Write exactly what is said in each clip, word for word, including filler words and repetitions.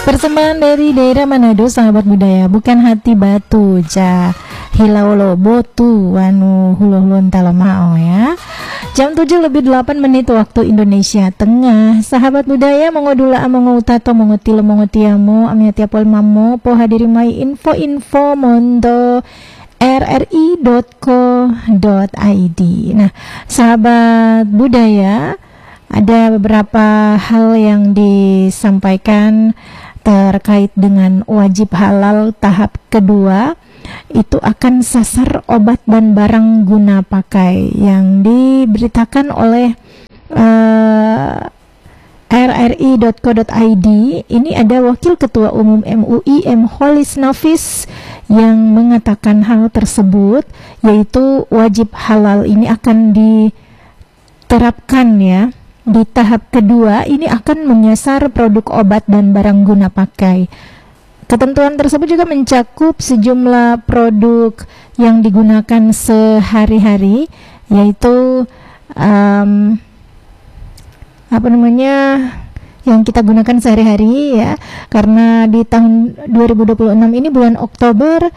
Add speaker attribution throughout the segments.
Speaker 1: Persembahan dari daerah Manado, sahabat budaya, bukan hati batu ja hilaulo botu wanu huluhulun talamao ya. Jam tujuh lebih delapan menit waktu Indonesia Tengah. Sahabat budaya, mongodula amongoutato mongotilo mongotiamo amiatiapol mamo po hadiri mai info-info mondo r r i dot co dot i d. Nah, sahabat budaya, ada beberapa hal yang disampaikan terkait dengan wajib halal tahap kedua. Itu akan sasar obat dan barang guna pakai yang diberitakan oleh uh, r r i dot co dot i d. Ini ada Wakil Ketua Umum M U I M Holis Nafis yang mengatakan hal tersebut, yaitu wajib halal ini akan diterapkan ya di tahap kedua. Ini akan menyasar produk obat dan barang guna pakai. Ketentuan tersebut juga mencakup sejumlah produk yang digunakan sehari-hari, yaitu um, apa namanya yang kita gunakan sehari-hari ya, karena di tahun dua ribu dua puluh enam ini bulan Oktober,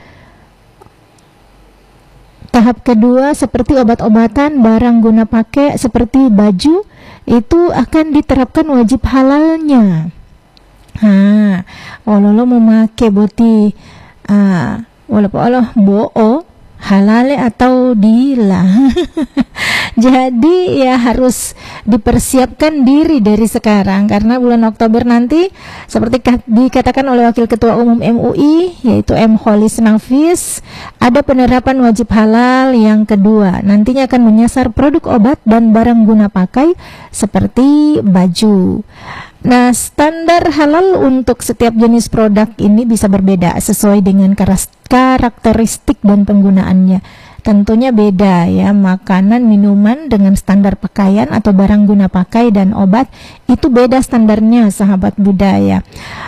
Speaker 1: tahap kedua seperti obat-obatan, barang guna pakai seperti baju itu akan diterapkan wajib halalnya. Ha, ololo memakai boti ah, walaupun Allah bo'o halale atau dila. Jadi ya harus dipersiapkan diri dari sekarang, karena bulan Oktober nanti seperti dikatakan oleh Wakil Ketua Umum M U I yaitu M Holis Nafis, ada penerapan wajib halal yang kedua. Nantinya akan menyasar produk obat dan barang guna pakai seperti baju. Nah, standar halal untuk setiap jenis produk ini bisa berbeda sesuai dengan karakteristik dan penggunaannya. Tentunya beda ya, makanan, minuman dengan standar pakaian atau barang guna pakai dan obat itu beda standarnya, sahabat budaya.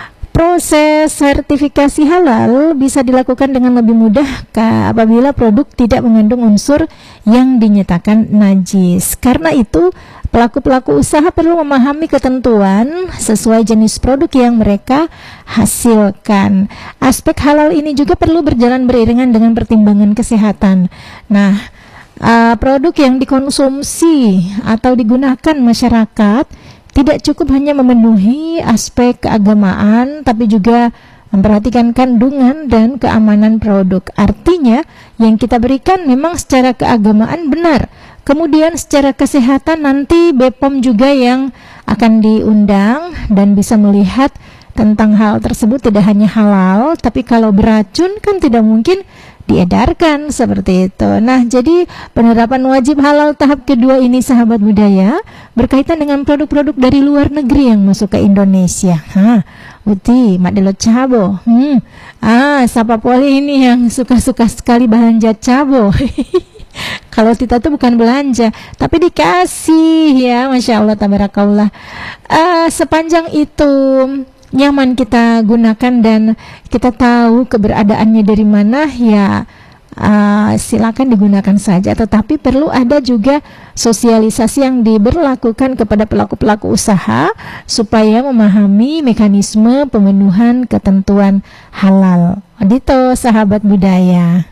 Speaker 1: Proses sertifikasi halal bisa dilakukan dengan lebih mudah apabila produk tidak mengandung unsur yang dinyatakan najis. Karena itu, pelaku-pelaku usaha perlu memahami ketentuan sesuai jenis produk yang mereka hasilkan. Aspek halal ini juga perlu berjalan beriringan dengan pertimbangan kesehatan. Nah, uh, produk yang dikonsumsi atau digunakan masyarakat tidak cukup hanya memenuhi aspek keagamaan, tapi juga memperhatikan kandungan dan keamanan produk. Artinya, yang kita berikan memang secara keagamaan benar. Kemudian secara kesehatan nanti B P O M juga yang akan diundang dan bisa melihat tentang hal tersebut. Tidak hanya halal, tapi kalau beracun kan tidak mungkin diedarkan seperti itu. Nah, jadi penerapan wajib halal tahap kedua ini, sahabat budaya, berkaitan dengan produk-produk dari luar negeri yang masuk ke Indonesia. Hah, uti, madelo cabo. Hmm. Ah, siapa poli ini yang suka-suka sekali belanja cabo. Kalau kita tuh bukan belanja, tapi dikasih ya, Masya Allah, tabarakallah. Uh, sepanjang itu nyaman kita gunakan dan kita tahu keberadaannya dari mana, ya uh, silakan digunakan saja. Tetapi perlu ada juga sosialisasi yang diberlakukan kepada pelaku-pelaku usaha supaya memahami mekanisme pemenuhan ketentuan halal. Dito, sahabat budaya.